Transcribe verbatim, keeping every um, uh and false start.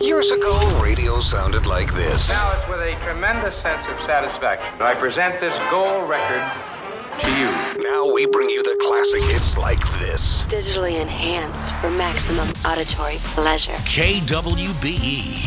Years ago, radio sounded like this. Now it's with a tremendous sense of satisfaction that I present this gold record to you. Now we bring you the classic hits like this. Digitally enhanced for maximum auditory pleasure. K W B E.